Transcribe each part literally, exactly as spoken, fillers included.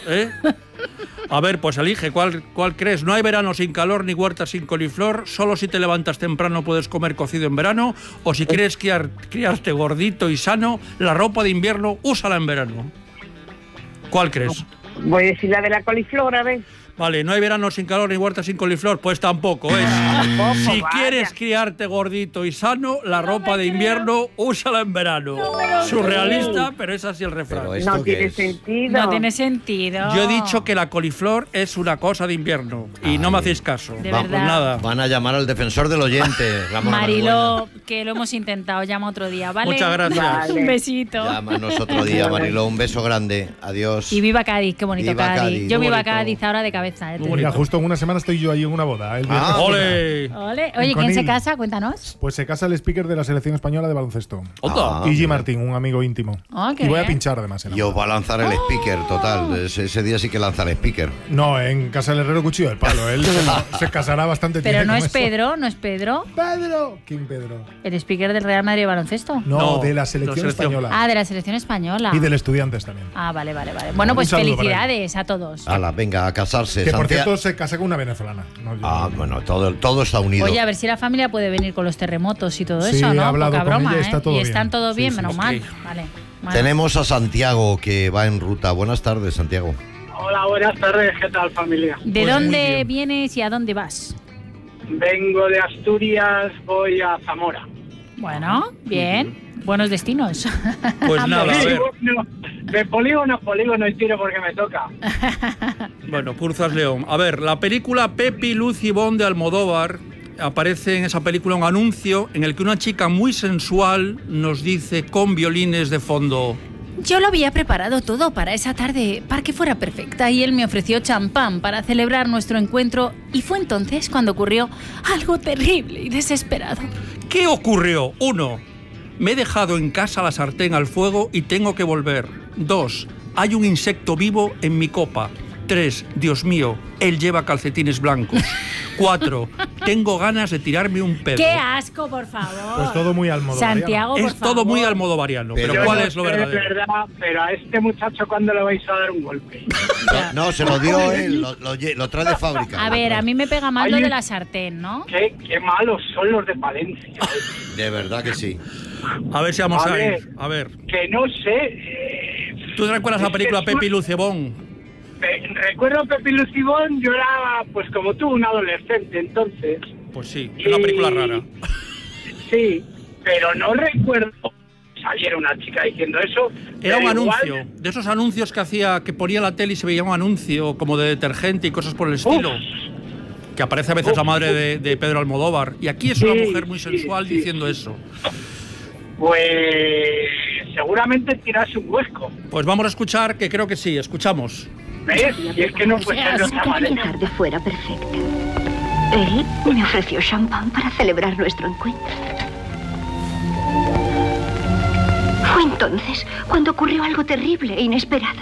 ¿Eh? A ver, pues elige, ¿cuál, ¿cuál crees? No hay verano sin calor ni huerta sin coliflor. Solo si te levantas temprano puedes comer cocido en verano. O si quieres criar, criarte gordito y sano, la ropa de invierno, úsala en verano. ¿Cuál crees? Voy a decir la de la coliflor, a ver. Vale, no hay verano sin calor ni huerta sin coliflor, pues tampoco es. Tampoco, Si vaya. quieres criarte gordito y sano, la No ropa me de creo. invierno, úsala en verano. No me lo Surrealista, pero es así el refrán. Pero ¿esto No qué tiene es? sentido. No tiene sentido. Yo he dicho que la coliflor es una cosa de invierno y Ay. no me hacéis caso. De Vamos, verdad. nada. Van a llamar al defensor del oyente, Ramón. Mariló, que lo hemos intentado, llama otro día, ¿vale? Muchas gracias. Vale. Un besito. Llámanos otro día, Mariló. Un beso grande. Adiós. Y viva Cádiz, qué bonito Viva Cádiz. Cádiz. Yo Muy viva bonito. Cádiz ahora de cabeza. ¿eh? Muy Mira, bonito. justo en una semana estoy yo ahí en una boda. El viernes. Ah, ¡Ole! Ole. Oye, En ¿quién se Conil. casa? Cuéntanos. Pues se casa el speaker de la selección española de baloncesto. Otra. Ah, Igi mira. Martín, un amigo íntimo. Oh, qué y voy a bien. pinchar además. En la Y os boda. va a lanzar el speaker, total. Ese, ese día sí que lanza el speaker. No, en casa del herrero cuchillo del palo. Él se, se casará bastante Pero tiempo no con es eso. Pedro, no es Pedro. ¡Pedro! ¿Quién Pedro? El speaker del Real Madrid de baloncesto. No, No, de la la selección selección. española. Ah, de la selección española. Y del Estudiantes también. Ah, vale, vale, vale. Bueno, pues Un saludo para felicidades a todos. Hala, venga, a casarse. Que por Santia- cierto se casa con una venezolana. No, yo- Ah, bueno, todo, todo está unido. Oye, a ver si la familia puede venir con los terremotos y todo Sí, eso, he ¿no? hablado Poca con broma, ella, ¿eh? está todo y bien. están todo Sí, bien, sí, menos ok. mal. Vale. Bueno. Tenemos a Santiago que va en ruta. Buenas tardes, Santiago. Hola, buenas tardes, ¿qué tal familia? ¿De Pues muy dónde bien. vienes y a dónde vas? Vengo de Asturias, voy a Zamora. Bueno, bien. Buenos destinos. Pues nada, a ver. No, de polígono a polígono y tiro porque me toca. Bueno, Purzas León. A ver, la película Pepi, Luz y Bon de Almodóvar. Aparece en esa película un anuncio en el que una chica muy sensual nos dice con violines de fondo: Yo lo había preparado todo para esa tarde, para que fuera perfecta, y él me ofreció champán para celebrar nuestro encuentro, y fue entonces cuando ocurrió algo terrible y desesperado. ¿qué ocurrió? Uno, me he dejado en casa la sartén al fuego y tengo que volver. Dos, hay un insecto vivo en mi copa. Tres, Dios mío, él lleva calcetines blancos. Cuatro, tengo ganas de tirarme un pedo. ¡Qué asco, por favor! Pues todo muy almodovariano. Santiago, por Es todo favor. muy almodovariano, pero, Pero- ¿cuál Yo no es lo sé de verdadero? verdad, pero a este muchacho, ¿cuándo le vais a dar un golpe? No, no, se lo dio él, lo, lo lle- lo trae de fábrica. A ver, a mí me pega mal lo Oye. de la sartén, ¿no? ¿Qué, qué malos son los de Palencia. De verdad que sí. A ver si vamos A a ver. ir. A ver. Que no sé. eh, ¿Tú te recuerdas la Es que película es Pepi, una- Luz y Bon? eh, recuerdo Pepi Lucibón, yo era, pues como tú, un adolescente, entonces. Pues sí, es una película Y- rara. Sí, pero no recuerdo saliera una chica diciendo eso. Era un pero igual- anuncio, de esos anuncios que hacía, que ponía la tele y se veía un anuncio como de detergente y cosas por el estilo. Que aparece a veces Uf, la madre uf. de, de Pedro Almodóvar. Y aquí es una Sí, mujer muy sí, sensual sí. diciendo eso. Pues seguramente tirase un huesco. Pues vamos a escuchar, que creo que sí, escuchamos. ¿Ves? Y es que no fue ser de otra Que manera. la tarde fuera perfecta. Él me ofreció champán para celebrar nuestro encuentro. Fue entonces cuando ocurrió algo terrible e inesperado.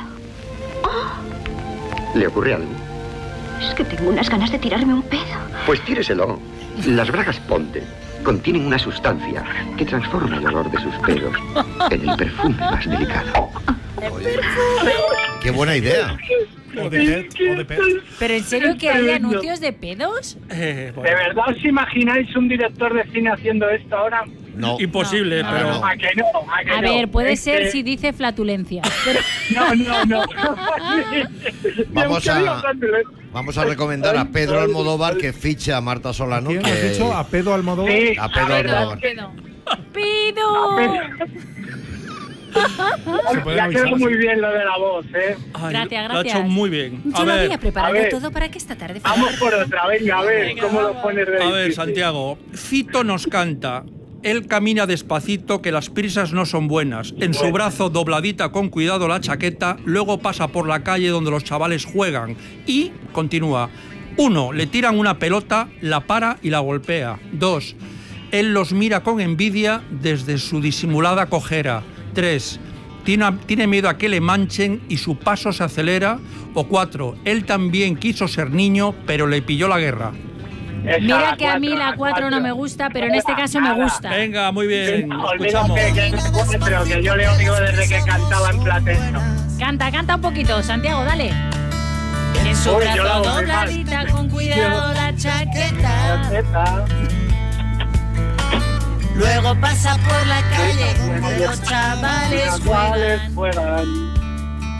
¿Le ocurre algo? Es que tengo unas ganas de tirarme un pedo. Pues tíreselo. Las bragas Ponte contienen una sustancia que transforma el olor de sus pelos en el perfume más delicado. Oye, qué buena idea. O de pet, o de pet. ¿Pero en serio que hay Tremendo. anuncios de pedos? Eh, bueno, ¿De verdad os imagináis un director de cine haciendo esto ahora? No. imposible, No, pero... no. ¿A que no? ¿A que A no? ver, puede Es ser que- si dice flatulencia. Pero No, no, no. Vamos Yo a- quería hablarle. Vamos a recomendar a Pedro Almodóvar que fiche a Marta Solano. ¿Quién que... has dicho? ¿A Pedro Almodóvar? Sí, A Pedro a ver, Almodóvar. pedo. ¡Pido! Se pueden Ya avisar quedó así. muy bien lo de la voz, ¿eh? Ay, Gracias, Lo ha hecho gracias. muy bien. A Yo lo ver, había preparado a ver. todo para que esta tarde fuera. Vamos por otra, venga, a ver, Venga, ¿cómo lo vamos. pones de a ver, difícil? Santiago. Fito nos canta. Él camina despacito, que las prisas no son buenas. En su brazo dobladita con cuidado la chaqueta, luego pasa por la calle donde los chavales juegan. Y continúa. Uno, le tiran una pelota, la para y la golpea. Dos, él los mira con envidia desde su disimulada cojera. Tres, tiene, tiene miedo a que le manchen y su paso se acelera. O cuatro, él también quiso ser niño, pero le pilló la guerra. Esa, Mira que a cuatro, mí la cuatro no me gusta, pero en este caso me gusta. Venga, muy bien, Olvídate escuchamos. que es cuatro, que yo le oigo desde que cantaba en Platense. Canta, canta un poquito, Santiago, dale. En su Uy, yo la brazo hago muy mal. dobladita, con cuidado la chaqueta. Chaqueta. Luego pasa por la calle donde los chavales Chavales juegan. juegan.